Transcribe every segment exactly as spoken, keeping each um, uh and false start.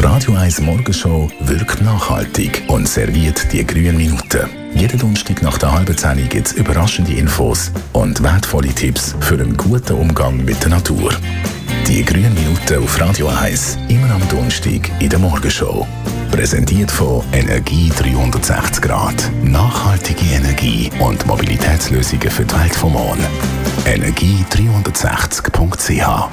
Radio eins Morgenshow wirkt nachhaltig und serviert die grünen Minuten. Jeden Donnerstag nach der halben Zehn gibt es überraschende Infos und wertvolle Tipps für einen guten Umgang mit der Natur. Die grünen Minuten auf Radio eins, immer am Donnerstag in der Morgenshow. Präsentiert von Energie dreihundertsechzig Grad. Nachhaltige Energie und Mobilitätslösungen für die Welt vom Morgen. energie dreihundertsechzig punkt c h.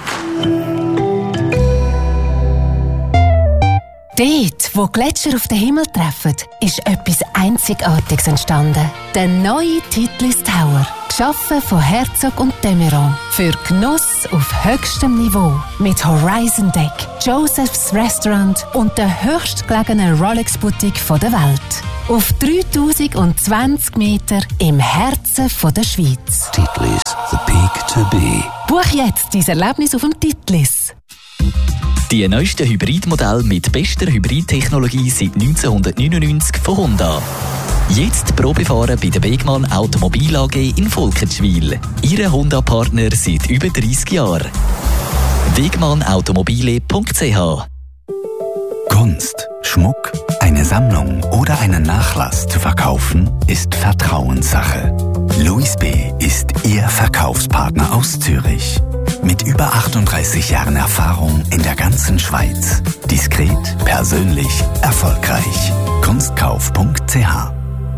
Dort, wo Gletscher auf den Himmel treffen, ist etwas Einzigartiges entstanden. Der neue Titlis Tower. Geschaffen von Herzog und de Meuron. Für Genuss auf höchstem Niveau. Mit Horizon Deck, Joseph's Restaurant und der höchstgelegenen Rolex-Boutique der Welt. Auf dreitausendzwanzig Meter im Herzen der Schweiz. Titlis, the peak to be. Buch jetzt dein Erlebnis auf dem Titlis. Die neuesten Hybridmodelle mit bester Hybridtechnologie seit neunzehnhundertneunundneunzig von Honda. Jetzt Probefahren bei der Wegmann Automobil A G in Volkenschwil. Ihre Honda-Partner seit über dreissig Jahren. wegmann automobile punkt c h. Kunst, Schmuck, eine Sammlung oder einen Nachlass zu verkaufen, ist Vertrauenssache. Louis B. ist Ihr Verkaufspartner aus Zürich. Mit über achtunddreißig Jahren Erfahrung in der ganzen Schweiz. Diskret, persönlich, erfolgreich. kunstkauf punkt c h.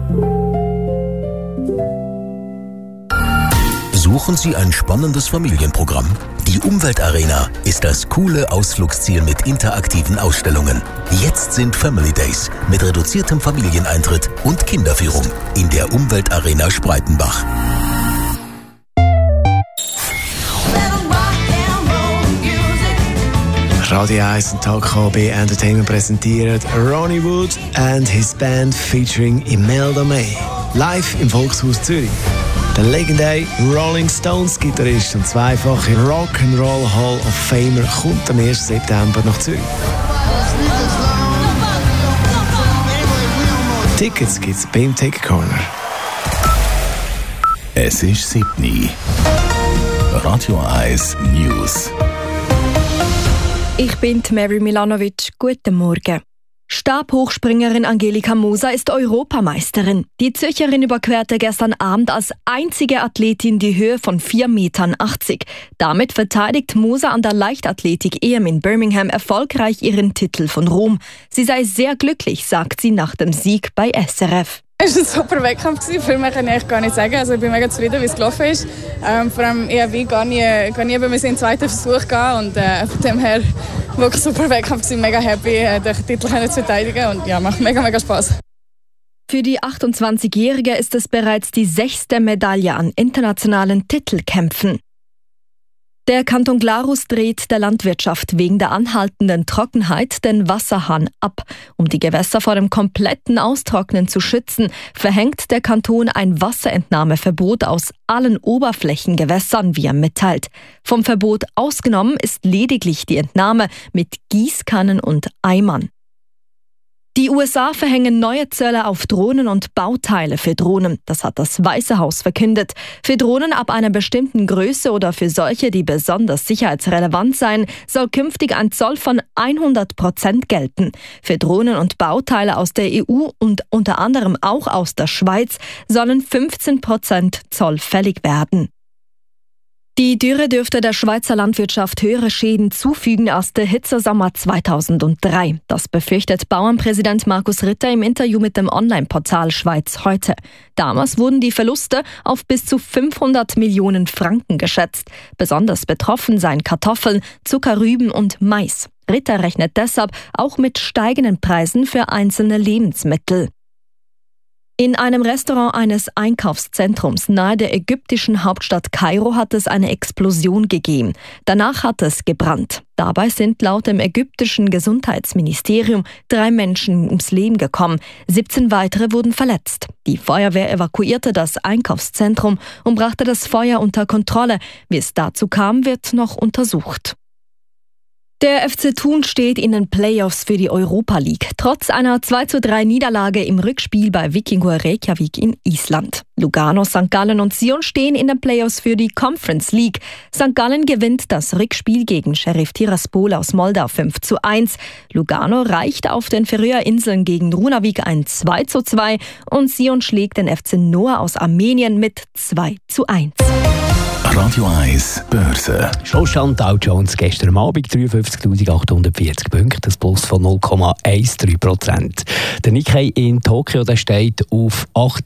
Suchen Sie ein spannendes Familienprogramm? Die Umweltarena ist das coole Ausflugsziel mit interaktiven Ausstellungen. Jetzt sind Family Days mit reduziertem Familieneintritt und Kinderführung in der Umweltarena Spreitenbach. Radio eins und T K B Entertainment präsentiert Ronnie Wood and his band featuring Imelda May. Live im Volkshaus Zürich. Der legendäre Rolling Stones Gitarrist und zweifache Rock'n'Roll Hall of Famer kommt am ersten September nach Zürich. Tickets gibt's beim Ticket Corner. Es ist siebni. Radio eins News. Ich bin Mary Milanovic. Guten Morgen. Stabhochspringerin Angelika Moser ist Europameisterin. Die Zürcherin überquerte gestern Abend als einzige Athletin die Höhe von vier Komma achtzig Meter. Damit verteidigt Moser an der Leichtathletik-E M in Birmingham erfolgreich ihren Titel von Rom. Sie sei sehr glücklich, sagt sie nach dem Sieg bei S R F. Es war ein super Wettkampf. Viel mehr kann ich gar nicht sagen. Also ich bin mega zufrieden, wie es gelaufen ist. Ähm, vor allem ich habe gar nie, gar nie in den zweiten Versuch gehen. Und äh, von dem her wirklich super Wettkampf. Ich bin mega happy, äh, den Titel zu verteidigen. Und ja, macht mega, mega Spaß. Für die achtundzwanzigjährige ist es bereits die sechste Medaille an internationalen Titelkämpfen. Der Kanton Glarus dreht der Landwirtschaft wegen der anhaltenden Trockenheit den Wasserhahn ab. Um die Gewässer vor dem kompletten Austrocknen zu schützen, verhängt der Kanton ein Wasserentnahmeverbot aus allen Oberflächengewässern, wie er mitteilt. Vom Verbot ausgenommen ist lediglich die Entnahme mit Gießkannen und Eimern. Die U S A verhängen neue Zölle auf Drohnen und Bauteile für Drohnen. Das hat das Weiße Haus verkündet. Für Drohnen ab einer bestimmten Größe oder für solche, die besonders sicherheitsrelevant seien, soll künftig ein Zoll von hundert Prozent gelten. Für Drohnen und Bauteile aus der E U und unter anderem auch aus der Schweiz sollen fünfzehn Prozent Zoll fällig werden. Die Dürre dürfte der Schweizer Landwirtschaft höhere Schäden zufügen als der Hitzesommer zweitausenddrei. Das befürchtet Bauernpräsident Markus Ritter im Interview mit dem Online-Portal Schweiz heute. Damals wurden die Verluste auf bis zu fünfhundert Millionen Franken geschätzt. Besonders betroffen seien Kartoffeln, Zuckerrüben und Mais. Ritter rechnet deshalb auch mit steigenden Preisen für einzelne Lebensmittel. In einem Restaurant eines Einkaufszentrums nahe der ägyptischen Hauptstadt Kairo hat es eine Explosion gegeben. Danach hat es gebrannt. Dabei sind laut dem ägyptischen Gesundheitsministerium drei Menschen ums Leben gekommen. siebzehn weitere wurden verletzt. Die Feuerwehr evakuierte das Einkaufszentrum und brachte das Feuer unter Kontrolle. Wie es dazu kam, wird noch untersucht. Der F C Thun steht in den Playoffs für die Europa League, trotz einer zwei zu drei Niederlage im Rückspiel bei Víkingur Reykjavik in Island. Lugano, Sankt Gallen und Sion stehen in den Playoffs für die Conference League. Sankt Gallen gewinnt das Rückspiel gegen Sheriff Tiraspol aus Moldau fünf zu eins. Lugano reicht auf den Färöerinseln gegen Runavík ein zwei zu zwei und Sion schlägt den F C Noah aus Armenien mit zwei zu eins. Radio eins Börse. Schlussstand Dow Jones gestern Abend dreiundfünfzigtausendachthundertvierzig Punkte, das Plus von null Komma dreizehn Prozent. Der Nikkei in Tokio der steht auf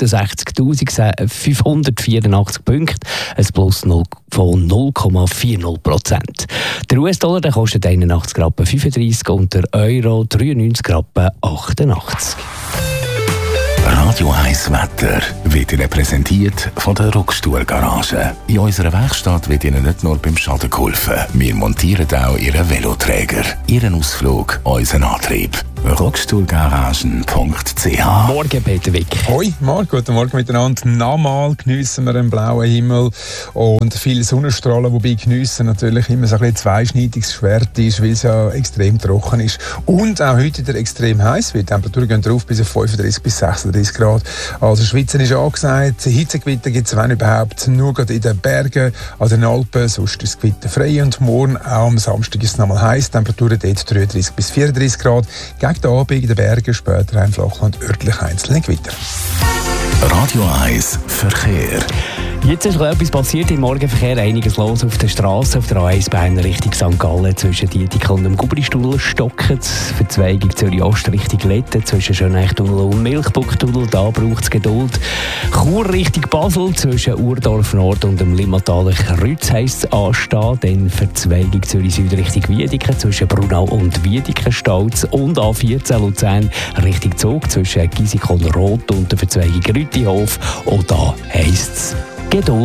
achtundsechzigtausendfünfhundertvierundachtzig Punkte, ein Plus von null Komma vierzig Prozent. Der U S-Dollar der kostet einundachtzig Rappen fünfunddreißig und der Euro dreiundneunzig Rappen achtundachtzig. Radio eins Wetter wird Ihnen präsentiert von der Rockstuhl-Garage. In unserer Werkstatt wird Ihnen nicht nur beim Schaden geholfen. Wir montieren auch Ihren Veloträger, Ihren Ausflug, unseren Antrieb. rockstuhlgaragen punkt c h. Morgen, Peter Wick. Hoi, Marc, guten Morgen miteinander. Nochmal geniessen wir einen blauen Himmel und viele Sonnenstrahlen, wobei geniessen natürlich immer so ein bisschen zweischneidiges Schwert ist, weil es ja extrem trocken ist. Und auch heute wieder extrem heiß wird. Die Temperaturen gehen drauf bis auf fünfunddreißig bis sechsunddreißig Grad. Also Schwitzen ist angesagt. Hitzegewitter gibt es, wenn überhaupt, nur gerade in den Bergen, an den Alpen. Sonst ist das Gewitter frei. Und morgen, auch am Samstag, ist es nochmal heiß. Temperaturen dort dreiunddreißig bis vierunddreißig Grad. Gegen den Abend in den Bergen, später im Flachland örtlich einzelne Gewitter. Radio eins Verkehr. Jetzt ist etwas passiert im Morgenverkehr. Einiges los auf der Straße, auf der A eins Beine Richtung Sankt Gallen. Zwischen Dietik und dem Gubristunnel stocken. Verzweigung Zürich Ost Richtung Letten. Zwischen Schöneichtunnel und Milchbucktunnel. Da braucht es Geduld. Chur Richtung Basel. Zwischen Urdorf Nord und dem Limmataler Kreuz heisst es anstehen. Dann Verzweigung Zürich Süd Richtung Wiedeke. Zwischen Brunau und Wiedeke Stauz. Und A vierzehn Luzern Richtung Zug. Zwischen Gisikon Rot und der Verzweigung Rütihof. Und da heisst es Geduld.